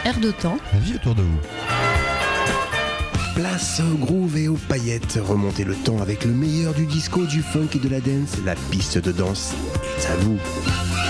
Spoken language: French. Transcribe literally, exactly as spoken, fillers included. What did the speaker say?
Air de temps. La vie autour de vous. Place au groove et aux paillettes. Remontez le temps avec le meilleur du disco, du funk et de la dance. La piste de danse est à vous.